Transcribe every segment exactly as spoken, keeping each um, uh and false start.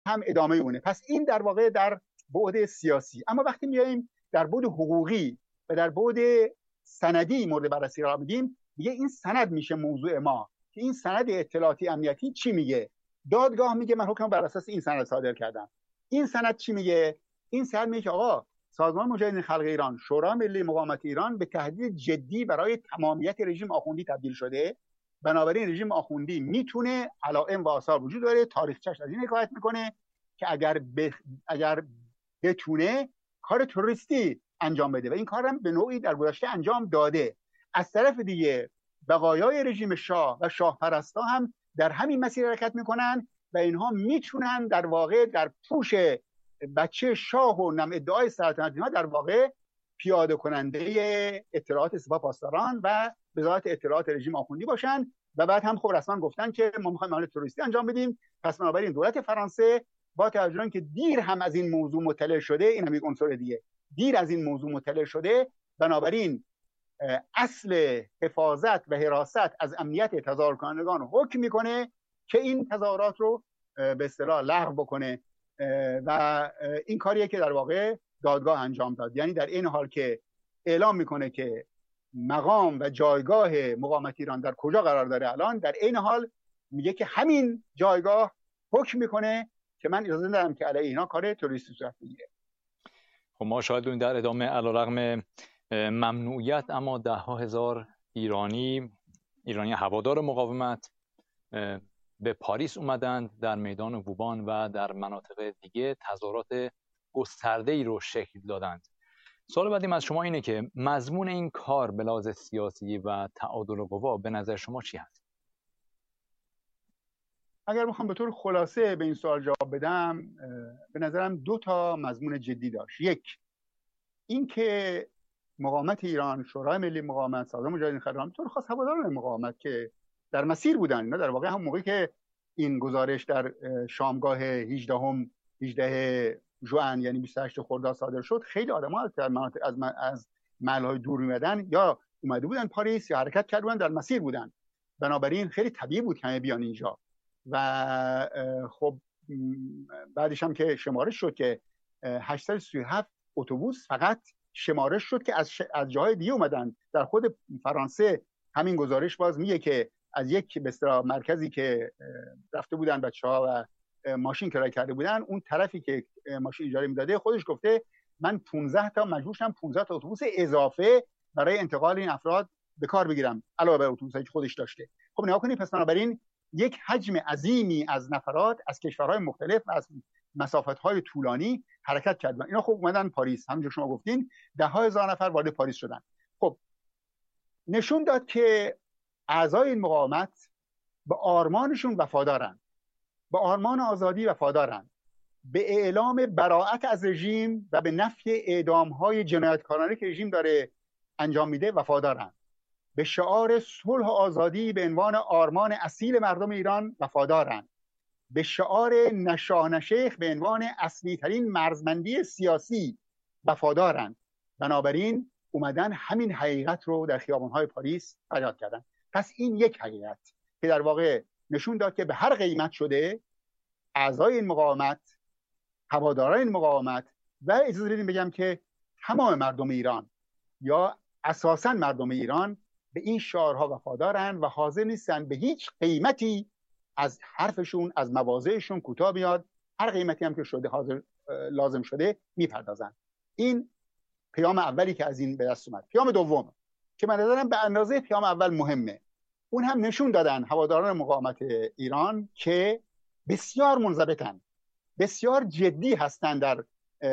هم ادامه اونه. پس این در واقع در بعد سیاسی. اما وقتی میایم در بعد حقوقی و در بعد سندی مورد بررسی قرار میدیم، میگه این سند میشه موضوع ما که این سند اطلاعاتی امنیتی چی میگه. دادگاه میگه من حکم بر اساس این سند صادر کردم. این سند چی میگه؟ این سند میگه آقا سازمان مجاهدین خلق ایران، شورای ملی مقاومت ایران به تهدید جدی برای تمامیت رژیم آخوندی تبدیل شده. بنابراین رژیم آخوندی میتونه علائم و آثار وجود داره. تاریخچه‌اش از این حکایت میکنه که اگر ب... اگر بتونه کار تروریستی انجام بده و این کارم به نوعی در گذشته انجام داده. از طرف دیگه بقایای رژیم شاه و شاه پرستا هم در همین مسیر حرکت میکنن و اینها میتونن در واقع در پوش بچه شاه و نم ادعای سلطنت اینها در واقع پیاده کننده اطلاعات سپاه پاسداران و وزارت اطلاعات رژیم آخوندی باشن و بعد هم خب رسما گفتن که ما میخوایم عمل تروریستی انجام بدیم. پس بنابراین دولت فرانسه با توجه به اینکه دیر هم از این موضوع مطلع شده، این هم یک عنصر دیگه، دیر از این موضوع مطلع شده، بنابراین اصل حفاظت و حراست از امنیت تظاهر کنندگان حکم میکنه که این تظاهرات رو به اصطلاح لغو بکنه و این کاریه که در واقع دادگاه انجام داد. یعنی در این حال که اعلام میکنه که مقام و جایگاه مقاومت ایران در کجا قرار داره الان، در این حال میگه که همین جایگاه حکم میکنه که من اجازه ندارم که علیه اینا کار تروریستی صورت بگیره. خب ما شاهد بودیم در ادامه علیرغم ممنوعیت اما ده ها هزار ایرانی ایرانی هوادار مقاومت به پاریس اومدند، در میدان ووبان و در مناطق دیگه تظاهرات گسترده‌ای رو شکل دادند. سوال بعدیم از شما اینه که مضمون این کار به لحاظ سیاسی و تعادل قوا به نظر شما چی هست؟ اگر بخوام به طور خلاصه به این سوال جواب بدم، به نظرم دو تا مضمون جدی داشت. یک، این که مقاومت ایران، شورای ملی مقاومت، سازمان مجاهدین خلق ایران، طور خاص هواداران مقاومت که در مسیر بودن، اینا در واقع هم موقعی که این گزارش در شامگاه هجدهم هجده ژوئن یعنی بیست و هشت خرداد صادر شد، خیلی آدم‌ها از از از محل‌های دور می‌آمدن یا اومده بودن پاریس یا حرکت کرده بودن، در مسیر بودن. بنابراین خیلی طبیعی بود که بیان اینجا و خب بعدش هم که شمارش شد که هشتصد و سی و هفت اتوبوس فقط شمارش شد که از ش... از جاهای دیگه اومدن. در خود فرانسه همین گزارش باز میگه که از یک به اصطلاح مرکزی که رفته بودن بچه‌ها و ماشین کرایه کرده بودن، اون طرفی که ماشین اجاره میداده خودش گفته من پانزده تا مجبور شدم پانزده تا اتوبوس اضافه برای انتقال این افراد به کار بگیرم علاوه بر اتوبوسایی که خودش داشته. خب نگاه کنید، پس بنابراین یک حجم عظیمی از نفرات از کشورهای مختلف و از مسافت‌های طولانی حرکت کردن. اینا خب اومدن پاریس، همونجور شما گفتین ده ها هزار نفر وارد پاریس شدن. خب نشون داد که اعضای این مقاومت به آرمانشون وفادارن، به آرمان آزادی وفادارن، به اعلام براءت از رژیم و به نفی اعدام‌های جنایتکارانه که رژیم داره انجام میده وفادارن، به شعار صلح و آزادی به عنوان آرمان اصیل مردم ایران وفادارن، به شعار نشاه نشیخ به عنوان اصلی ترین مرزبندی سیاسی وفادارن. بنابراین اومدن همین حقیقت رو در خیابان‌های پاریس فریاد کردن. پس این یک حقیقت که در واقع نشون داد که به هر قیمت شده اعضای این مقاومت، هواداران این مقاومت و اجازه بدید بگم که تمام مردم ایران یا اساساً مردم ایران به این شعارها وفادارن و حاضر نیستن به هیچ قیمتی از حرفشون، از مواضعشون کوتاه بیاد. هر قیمتی هم که شده حاضر لازم شده میپردازن. این پیام اولی که از این به دست اومد. پیام دوم که من نظرم به اندازه پیام اول مهمه، اون هم نشون دادن هواداران مقاومت ایران که بسیار منضبطن، بسیار جدی هستن در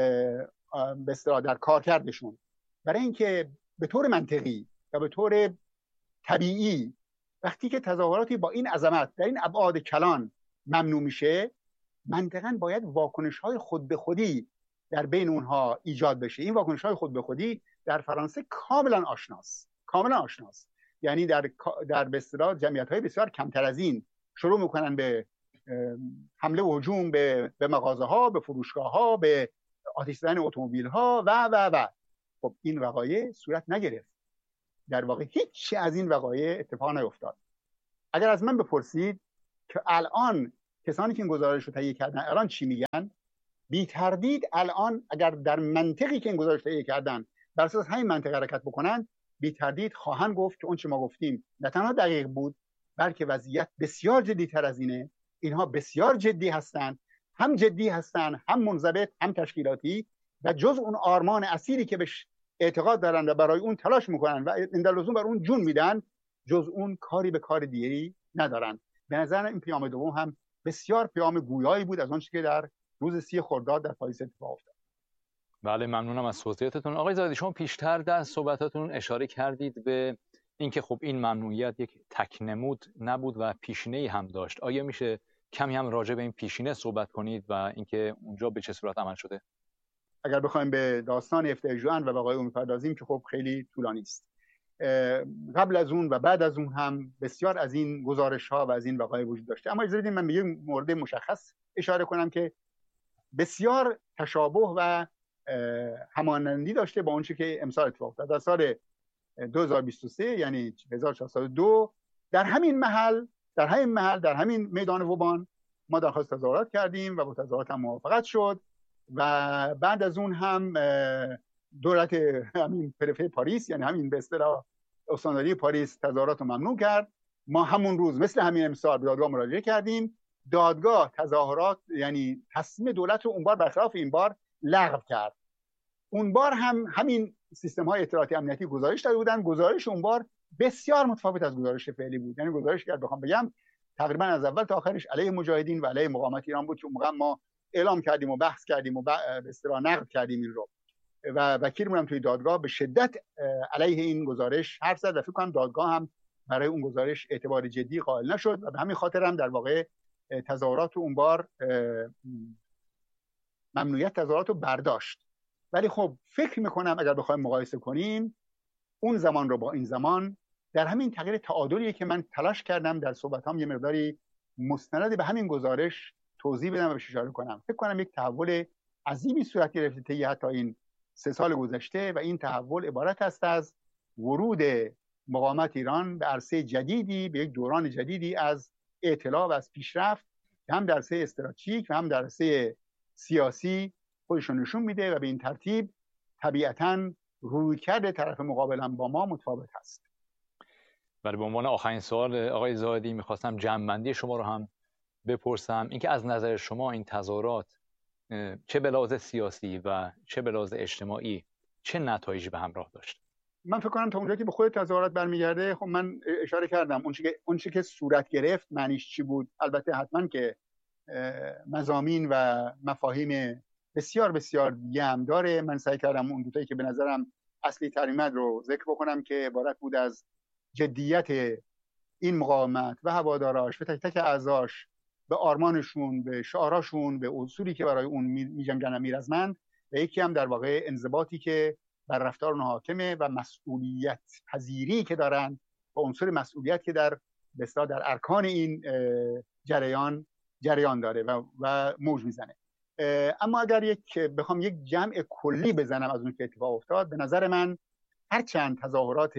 به اصطلاح در کارکردشون، برای اینکه به طور منطقی و به طور طبیعی وقتی که تظاهراتی با این عظمت در این ابعاد کلان ممنوع میشه، منطقاً باید واکنش‌های خود به خودی در بین اونها ایجاد بشه. این واکنش‌های خود به خودی در فرانسه کاملا آشناست، کاملا آشناست. یعنی در در به اصطلاح جمعیت‌های بسیار کمتر از این شروع میکنن به حمله و هجوم به به مغازه‌ها، به فروشگاه‌ها، به آتش زدن اتومبیل‌ها و و و خب این وقایع صورت نگرفت. در واقع هیچ از این وقایع اتفاق نیفتاد. اگر از من بپرسید که الان کسانی که این گزارش رو تهیه کردن الان چی میگن؟ بی تردید الان اگر در منطقی که این گزارش تهیه کردن بر اساس همین منطق حرکت بکنن، بی تردید خواهند گفت که اون چه ما گفتیم نه تنها دقیق بود، بلکه وضعیت بسیار جدی‌تر از اینه. اینها بسیار جدی هستند، هم جدی هستند، هم منضبط، هم تشکیلاتی، و جز اون آرمان اصیلی که بهش اعتقاد دارن و برای اون تلاش میکنن و در لزوم بر اون جون میدن، جز اون کاری به کار دیگری ندارن. به نظر این پیام دوم هم بسیار پیام گویایی بود از آنچه که در روز سی خرداد در پاریس اتفاق افتاد. بله، ممنونم از توضیحاتتون. آقای زاهدی، شما پیشتر در صحبتاتون اشاره کردید به اینکه خب این ممنوعیت یک تکنمود نبود و پیشینه‌ای هم داشت. آیا میشه کمی هم راجع به این پیشینه صحبت کنید و اینکه اونجا به چه صورت عمل شده؟ اگر بخوایم به داستان افتتاح ژوئن و وقایع اون بپردازیم که خب خیلی طولانی است. قبل از اون و بعد از اون هم بسیار از این گزارش‌ها و از این وقایع وجود داشته، اما اجازه بدید من به یک مورد مشخص اشاره کنم که بسیار تشابه و همانندی داشته با اونچه که امسال اتفاق افتاد. در سال دو هزار و بیست و سه یعنی هزار و چهارصد و دو در همین محل در همین محل در همین میدان وبان ما درخواست تظاهرات کردیم و با تظاهرات هم موافقت شد و بعد از اون هم دولت همین پرفه پاریس یعنی همین به اصطلاح استانداری پاریس تظاهرات رو ممنوع کرد. ما همون روز مثل همین امسال به دادگاه مراجعه کردیم. دادگاه تظاهرات یعنی تصمیم دولت رو اون بار برخلاف این بار لغو کرد. اون بار هم همین سیستم های اطلاعاتی امنیتی گزارش داده بودن. گزارش اون بار بسیار متفاوت از گزارش فعلی بود. یعنی گزارش که بخوام بگم تقریبا از اول تا آخرش علیه مجاهدین و علیه مقاومت ایران بود که اون موقع ما اعلام کردیم و بحث کردیم و به اصطلاح نقد کردیم این رو و وکیلمون هم توی دادگاه به شدت علیه این گزارش حرف زد و فکر کنم دادگاه هم برای اون گزارش اعتبار جدی قائل نشد و به همین خاطر هم در واقع تظاهرات اون بار ممنوعیت تظاهرات رو برداشت. ولی خب فکر میکنم اگر بخوایم مقایسه کنیم اون زمان رو با این زمان، در همین تغییر تعادلیه که من تلاش کردم در صحبتام یه مقداری مستند به همین گزارش توضیح بدم و بهش اشاره کنم. فکر کنم یک تحول عظیمی صورت گرفته طی حتی این سه سال گذشته و این تحول عبارت است از ورود مقاومت ایران به عرصه جدیدی، به یک دوران جدیدی از اطلاع و از پیشرفت که هم در عرصه استراتژیک و هم در عرصه سیاسی خودشون نشون میده و به این ترتیب طبیعتاً رویکرد طرف مقابل هم با ما متفاوت هست. ولی به عنوان آخرین سوال آقای زاهدی میخواستم جمع‌بندی شما رو هم بپرسم، اینکه از نظر شما این تظاهرات چه به لحاظ سیاسی و چه به لحاظ اجتماعی چه نتایجی به همراه داشت؟ من فکر کنم تا اونجا که به خود تظاهرات برمیگرده، خب من اشاره کردم اون چیزی که اون چیزی که صورت گرفت معنیش چی بود. البته حتما که مضامین و مفاهیم بسیار بسیار دیگه هم داره. من سعی کردم اون دو تایی که به نظرم اصلی ترین رو ذکر بکنم که عبارت بود از جدیت این مقاومت و هواداراش و تک تک اعضاش به آرمانشون، به شعاراشون، به اصولی که برای اون می‌جنگن و میرزمند، و یکی هم در واقع انضباطی که بر رفتار اونها حاکمه و مسئولیت پذیری که دارن و عنصر مسئولیت که در به اصطلاح در ارکان این جریان جریان داره و, و موج میزنه. اما اگر یک بخوام یک جمع کلی بزنم از اون که اتفاق افتاد، به نظر من هرچند تظاهرات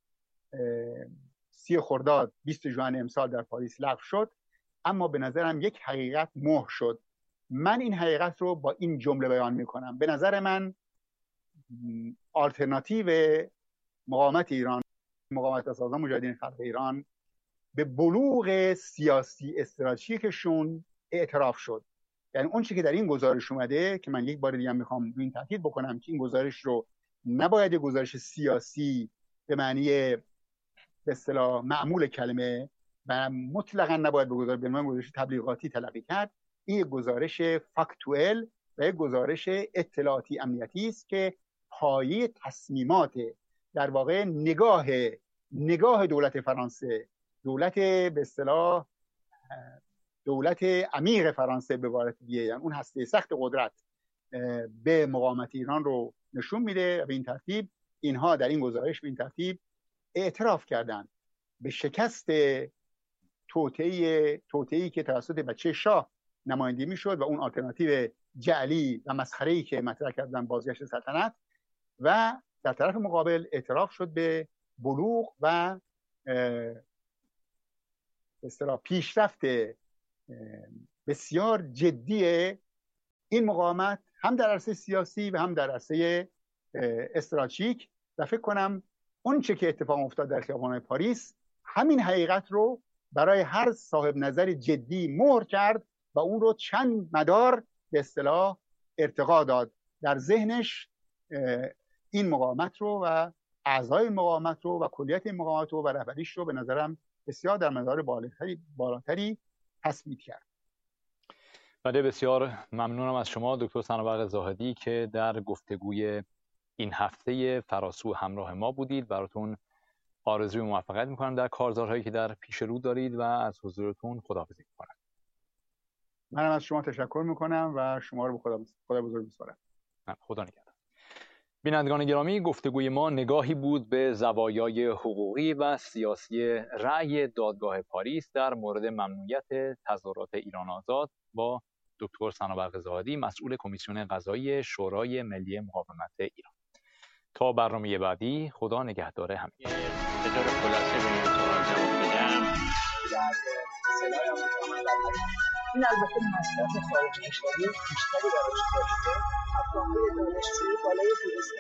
سی خرداد بیست ژوئن امسال در پاریس لغو شد، اما به نظرم یک حقیقت مهر شد. من این حقیقت رو با این جمله بیان میکنم: به نظر من آلترناتیو مقاومت ایران، مقاومت اساسان مجاهدین خلق ایران، به بلوغ سیاسی استراتژیکشون اعتراف شد. یعنی اون چیزی که در این گزارش اومده که من یک بار دیگه میخوام روی این تاکید بکنم که این گزارش رو نباید یک گزارش سیاسی به معنی به اصطلاح معمول کلمه و مطلقاً نباید به گزارش به عنوان گزارش تبلیغاتی تلقی کرد. این یک گزارش فاکتوئل و یک گزارش اطلاعاتی امنیتی است که پایه تصمیمات در واقع نگاه نگاه دولت فرانسه، دولت به اصطلاح دولت عمیق فرانسه به عبارت دیگه، یعنی اون هسته سخت قدرت به مقاومت ایران رو نشون میده. و به این ترتیب اینها در این گزارش به این ترتیب اعتراف کردند به شکست توطئه توطئه‌ای که توسط بچه شاه نمایندگی میشد و اون آلترناتیو جعلی و مسخره‌ای که مطرح کردن بازگشت سلطنت، و در طرف مقابل اعتراف شد به بلوغ و به اصطلاح پیشرفت بسیار جدیه این مقاومت، هم در عرصه سیاسی و هم در عرصه استراتژیک. و فکر کنم اون چه که اتفاق افتاد در خیابان‌های پاریس همین حقیقت رو برای هر صاحب نظر جدی مهر کرد و اون رو چند مدار به اصطلاح ارتقا داد در ذهنش، این مقاومت رو و اعضای مقاومت رو و کلیت این مقاومت رو و رهبریش رو به نظرم بسیار در مدار بالاتری بالاتری تثبیت کرد. بله، بسیار ممنونم از شما دکتر صنوبر زاهدی که در گفتگوی این هفته فراسو همراه ما بودید. براتون آرزوی موفقیت میکنم در کارزارهایی که در پیش رو دارید و از حضورتون خداحافظی میکنم. منم از شما تشکر میکنم و شما رو به خدا خدا بزرگ میسپارم. خدا نگهدار. بینندگان گرامی، گفتگوی ما نگاهی بود به زوایای حقوقی و سیاسی رأی دادگاه پاریس در مورد ممنوعیت تظاهرات ایران آزاد با دکتر صنوبر زاهدی، مسئول کمیسیون قضایی شورای ملی مقاومت ایران. تا برنامه بعدی، خدا نگهدار همه. به طور خلاصه به این سوال جواب بدم، این البته مصرف خارج کشوری بیشتری براش داشته. افغان‌های دانشجویی بالای دویست